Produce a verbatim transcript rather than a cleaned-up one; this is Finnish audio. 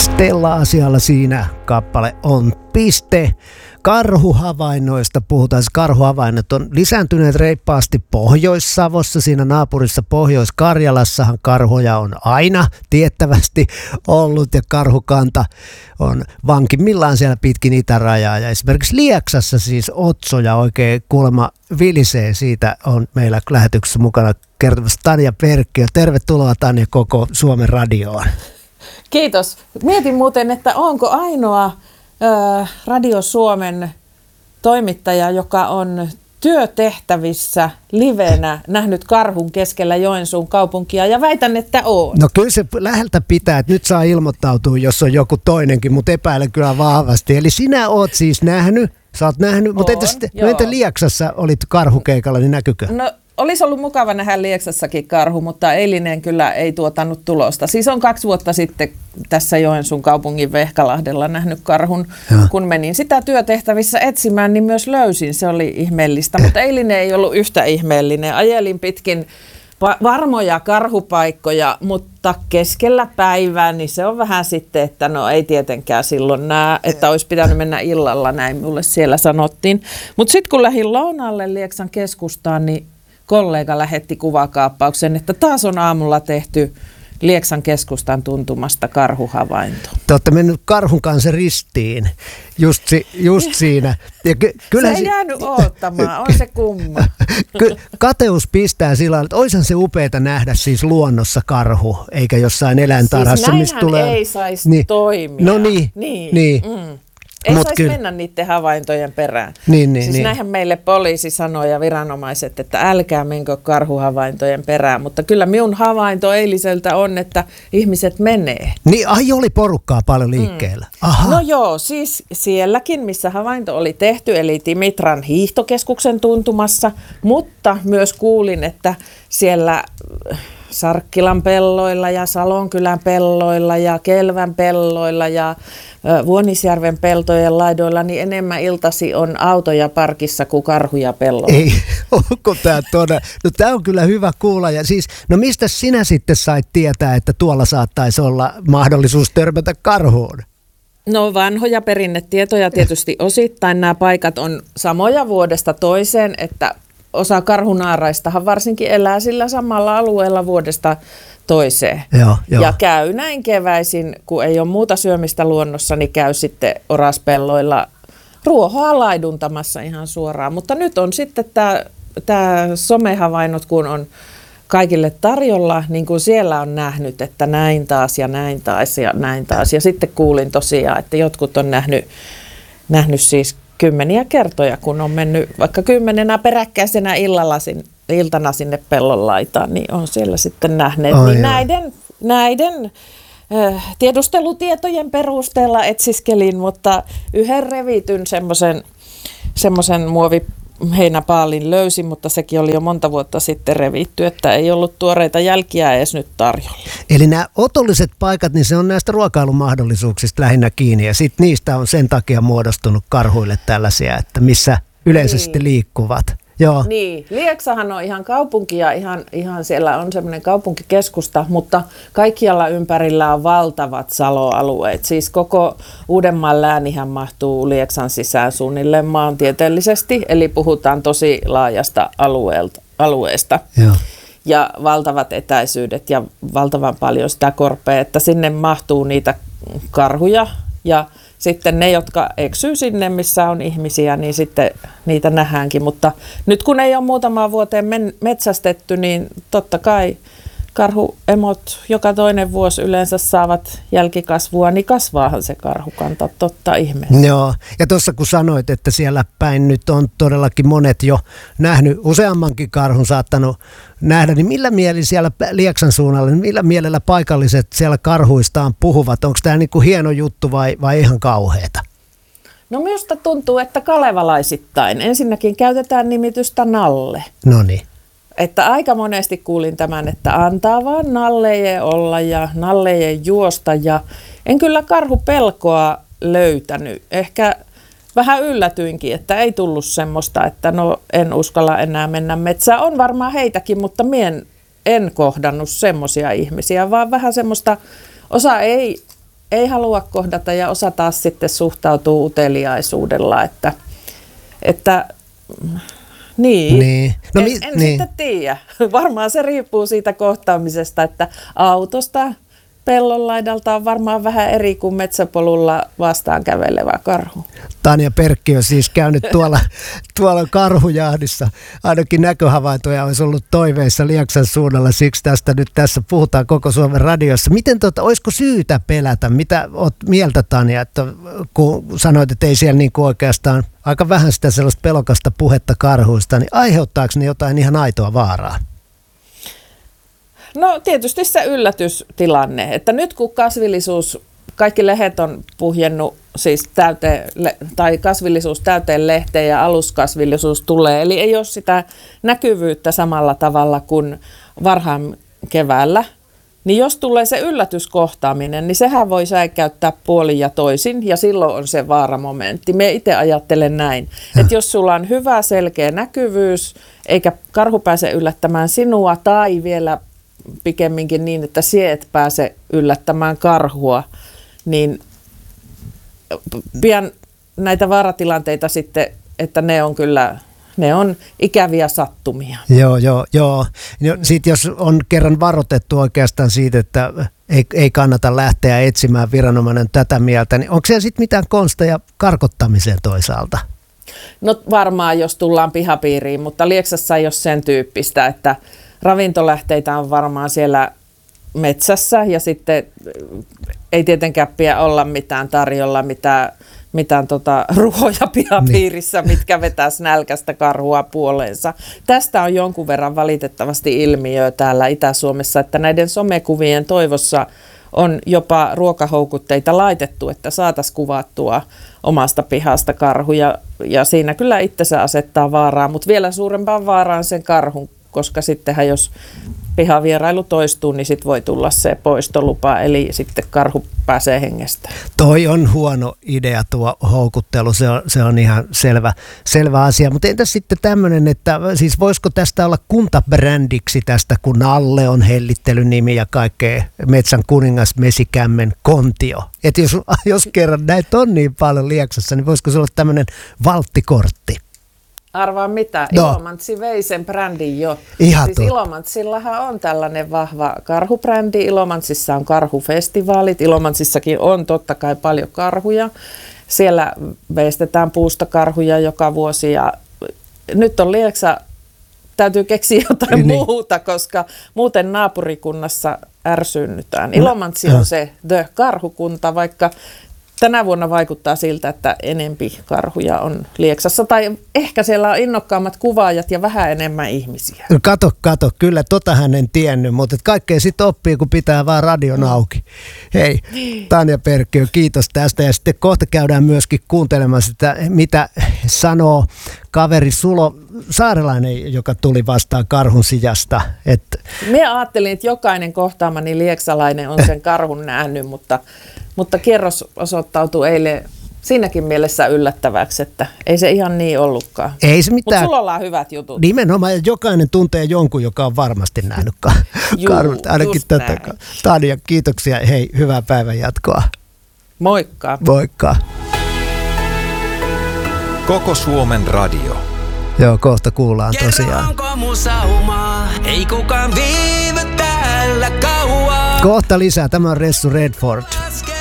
Stella-asialla siinä kappale on piste. Karhuhavainnoista puhutaan. Karhuhavainnot on lisääntyneet reippaasti Pohjois-Savossa. Siinä naapurissa Pohjois-Karjalassahan karhuja on aina tiettävästi ollut ja karhukanta on vankimmillaan siellä pitkin itärajaa. Ja esimerkiksi Lieksassa siis otsoja oikein kuulemma vilisee. Siitä on meillä lähetyksessä mukana kertomassa Tanja Perkkiö. Tervetuloa Tanja koko Suomen radioon. Kiitos. Mietin muuten, että onko ainoa ö, Radio Suomen toimittaja, joka on työtehtävissä livenä nähnyt karhun keskellä Joensuun kaupunkia, ja väitän, että on. No kyllä se läheltä pitää, että nyt saa ilmoittautua, jos on joku toinenkin, mutta epäilen kyllä vahvasti. Eli sinä oot siis nähnyt, sä oot nähnyt, mutta entä, no entä Lieksassa olit karhukeikalla, niin näkykö? No olisi ollut mukava nähdä Lieksassakin karhu, mutta eilinen kyllä ei tuottanut tulosta. Siis on kaksi vuotta sitten tässä Joensuun kaupungin Vehkalahdella nähnyt karhun. Ja kun menin sitä työtehtävissä etsimään, niin myös löysin. Se oli ihmeellistä, mutta eilinen ei ollut yhtä ihmeellinen. Ajelin pitkin varmoja karhupaikkoja, mutta keskellä päivää, niin se on vähän sitten, että no ei tietenkään silloin näe, että olisi pitänyt mennä illalla, näin mulle siellä sanottiin. Mutta sitten kun lähdin lounaalle Lieksan keskustaan, niin kollega lähetti kuvakaappauksen, että taas on aamulla tehty Lieksan keskustan tuntumasta karhuhavainto. Te olette mennyt karhun kanssa ristiin, just, si, just siinä. Ja ky, se ei si- jäänyt oottamaan, on se kumma. Ky, kateus pistää sillä tavalla, että olisihan se upeata nähdä siis luonnossa karhu, eikä jossain eläintarhassa. Siis näinhän tulee... ei saisi niin, toimia. No niin, niin. niin. Mm. Ei saisi kyllä mennä niiden havaintojen perään. Niin, niin, siis niin. Näinhän meille poliisi sanoi ja viranomaiset, että älkää menkö karhuhavaintojen perään. Mutta kyllä minun havainto eiliseltä on, että ihmiset menee. Niin, ai oli porukkaa paljon liikkeellä. Mm. Aha. No joo, siis sielläkin, missä havainto oli tehty, eli Timitran hiihtokeskuksen tuntumassa. Mutta myös kuulin, että siellä Sarkkilan pelloilla ja Salonkylän pelloilla ja Kelvän pelloilla ja Vuonisjärven peltojen laidoilla, niin enemmän iltasi on autoja parkissa kuin karhuja pelloilla. Ei, onko tämä todella? No tämä on kyllä hyvä kuulla. Ja siis, no mistä sinä sitten sait tietää, että tuolla saattaisi olla mahdollisuus törmätä karhuun? No vanhoja perinnetietoja tietysti osittain. Nämä paikat on samoja vuodesta toiseen, että osa karhunaaraistahan varsinkin elää sillä samalla alueella vuodesta toiseen. Joo, jo. Ja käy näin keväisin, kun ei ole muuta syömistä luonnossa, niin käy sitten oraspelloilla ruohoa laiduntamassa ihan suoraan. Mutta nyt on sitten tämä, tämä somehavainnot, kun on kaikille tarjolla, niin kuin siellä on nähnyt, että näin taas ja näin taas ja näin taas. Ja sitten kuulin tosiaan, että jotkut on nähnyt, nähnyt siis kymmeniä kertoja, kun on mennyt vaikka kymmenenä peräkkäisenä illalla sin, iltana sinne pellon laitaan, niin on siellä sitten nähneet. Oh, niin näiden näiden äh, tiedustelutietojen perusteella etsiskelin, mutta yhden revityn semmoisen semmoisen muoviheinäpaalin löysin, mutta sekin oli jo monta vuotta sitten revitty, että ei ollut tuoreita jälkiä edes nyt tarjolla. Eli nämä otolliset paikat, niin se on näistä ruokailumahdollisuuksista lähinnä kiinni, ja sitten niistä on sen takia muodostunut karhuille tällaisia, että missä yleisesti niin liikkuvat. Joo. Niin, Lieksahan on ihan kaupunki ja ihan, ihan siellä on semmoinen kaupunkikeskusta, mutta kaikkialla ympärillä on valtavat saloalueet. Siis koko Uudenmaan läänihän mahtuu Lieksan sisään suunnilleen maantieteellisesti, eli puhutaan tosi laajasta alueelta, alueesta. Joo. Ja valtavat etäisyydet ja valtavan paljon sitä korpea, että sinne mahtuu niitä karhuja ja sitten ne, jotka eksyy sinne, missä on ihmisiä, niin sitten niitä nähdäänkin. Mutta nyt kun ei ole muutamaan vuoteen men- metsästetty, niin totta kai karhuemot joka toinen vuosi yleensä saavat jälkikasvua, niin kasvaahan se karhukanta, totta ihmeessä. Joo, ja tuossa kun sanoit, että siellä päin nyt on todellakin monet jo nähnyt, useammankin karhun saattanut nähdä, niin millä mieli siellä Lieksan suunnalla, niin millä mielellä paikalliset siellä karhuistaan puhuvat? Onko tämä niinku hieno juttu vai, vai ihan kauheata? No minusta tuntuu, että kalevalaisittain. Ensinnäkin käytetään nimitystä nalle. Noniin. Että aika monesti kuulin tämän, että antaa vaan nallejen olla ja nallejen juosta. Ja en kyllä karhupelkoa löytänyt. Ehkä vähän yllätyinkin, että ei tullut semmoista, että no en uskalla enää mennä metsään. On varmaan heitäkin, mutta mien en kohdannut semmoisia ihmisiä, vaan vähän semmoista, osa ei, ei halua kohdata ja osa taas sitten suhtautuu uteliaisuudella, että, että niin, niin. No, en, mi- en niin. sitten tiedä. Varmaan se riippuu siitä kohtaamisesta, että autosta pellon laidalta on varmaan vähän eri kuin metsäpolulla vastaan kävelevä karhu. Tanja Perkki on siis käynyt tuolla, tuolla karhujahdissa. Ainakin näköhavaintoja olisi ollut toiveissa Lieksan suunnalla, siksi tästä nyt tässä puhutaan koko Suomen radiossa. Miten tota, olisiko syytä pelätä? Mitä olet mieltä, Tanja, että kun sanoit, että ei siellä niin kuin oikeastaan aika vähän sitä sellaista pelokasta puhetta karhuista, niin aiheuttaako ne jotain ihan aitoa vaaraa? No tietysti se yllätystilanne, että nyt kun kasvillisuus, kaikki lehdet on puhjennut siis täyteen, tai kasvillisuus täyteen lehteen ja aluskasvillisuus tulee, eli ei ole sitä näkyvyyttä samalla tavalla kuin varhaan keväällä, niin jos tulee se yllätyskohtaaminen, niin sehän voi säikäyttää puolin ja toisin, ja silloin on se vaaramomentti. Me itse ajattelen näin, että jos sulla on hyvä selkeä näkyvyys, eikä karhu pääse yllättämään sinua, tai vielä pikemminkin niin, että sinä et pääse yllättämään karhua, niin pian näitä vaaratilanteita sitten, että ne on kyllä, ne on ikäviä sattumia. Joo, joo, joo. No, sitten jos on kerran varoitettu oikeastaan siitä, että ei, ei kannata lähteä etsimään, viranomainen tätä mieltä, niin onko siellä sitten mitään konsteja karkottamiseen toisaalta? No varmaan, jos tullaan pihapiiriin, mutta Lieksassa ei ole sen tyyppistä, että ravintolähteitä on varmaan siellä metsässä ja sitten ei tietenkään pidä olla mitään tarjolla, mitään, mitään tota, ruhoja pihapiirissä, niin, mitkä vetäisi nälkästä karhua puoleensa. Tästä on jonkun verran valitettavasti ilmiö täällä Itä-Suomessa, että näiden somekuvien toivossa on jopa ruokahoukutteita laitettu, että saataisiin kuvattua omasta pihasta karhuja, ja siinä kyllä itsensä asettaa vaaraa, mutta vielä suurempaan vaaraan sen karhun, koska sittenhän jos pihavierailu toistuu, niin sitten voi tulla se poistolupa, eli sitten karhu pääsee hengestä. Toi on huono idea tuo houkuttelu, se on, se on ihan selvä, selvä asia. Mutta entäs sitten tämmöinen, että siis voisiko tästä olla kuntabrändiksi tästä, kun Nalle on hellittelynimi ja kaikkea metsän kuningas Mesikämmen Kontio. Että jos, jos kerran näitä on niin paljon Lieksassa, niin voisiko se olla tämmöinen valttikortti? Arvaa mitä, no. Ilomantsi vei sen brändin jo. Ihan siis Ilomantsillahan on tällainen vahva karhubrändi, Ilomantsissa on karhufestivaalit, Ilomantsissakin on totta kai paljon karhuja. Siellä veistetään puusta karhuja joka vuosi ja nyt on Lieksa, täytyy keksiä jotain niin, muuta, koska muuten naapurikunnassa ärsynnytään. Ilomantsi on se the karhukunta, vaikka tänä vuonna vaikuttaa siltä, että enempi karhuja on Lieksassa, tai ehkä siellä on innokkaammat kuvaajat ja vähän enemmän ihmisiä. Kato, kato, kyllä totahan en tiennyt, mutta kaikkea sitten oppii, kun pitää vaan radion auki. Hei, Tanja Perkki, kiitos tästä, ja sitten kohta käydään myöskin kuuntelemaan sitä, mitä sanoo kaveri Sulo Saarelainen, joka tuli vastaan karhun sijasta. Et Minä ajattelin, että jokainen kohtaamani lieksalainen on sen karhun nähnyt, mutta Mutta kierros osoittautui eilen siinäkin mielessä yllättäväksi, että ei se ihan niin ollutkaan. Ei se mitään. Mutta sulla on hyvät jutut. Nimenomaan, jokainen tuntee jonkun, joka on varmasti nähnyt karhut. Ainakin tätä. Tanja, kiitoksia. Hei, hyvää päivän jatkoa. Moikka. Moikka. Koko Suomen radio. Joo, kohta kuullaan tosiaan. Ei kukaan viivy täällä kauaa. Kohta lisää. Tämä on Ressu Redford.